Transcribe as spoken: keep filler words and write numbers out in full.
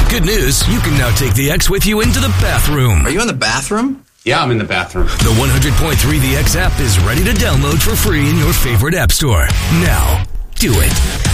Good news, you can now take the X with you into the bathroom. Are you in the bathroom? Yeah, I'm in the bathroom. The one hundred point three The X app is ready to download for free in your favorite app store. Now, do it.